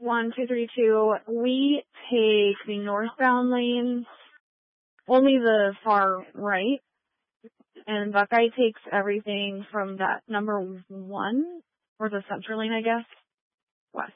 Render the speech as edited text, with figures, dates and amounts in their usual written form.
1232, we take the northbound lanes, only the far right, and Buckeye takes everything from that number 1, or the center lane, I guess,